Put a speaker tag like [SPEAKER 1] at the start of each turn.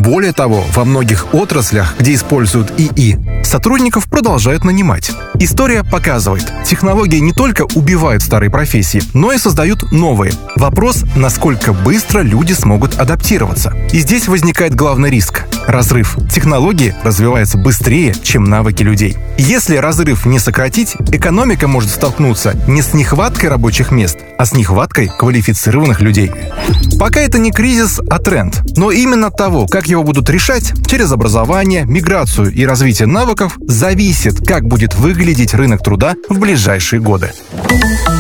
[SPEAKER 1] Более того, во многих отраслях, где используют ИИ, сотрудников продолжают нанимать. История показывает, технологии не только убивают старые профессии, но и создают новые. Вопрос, насколько быстро люди смогут адаптироваться. И здесь возникает главный риск – разрыв. Технологии развиваются быстрее, чем навыки людей. Если разрыв не сократить, экономика может столкнуться не с нехваткой рабочих мест, а с нехваткой квалифицированных людей. Пока это не кризис, а тренд. Но именно от того, как его будут решать, через образование, миграцию и развитие навыков, зависит, как будет выглядеть рынок труда в ближайшие годы.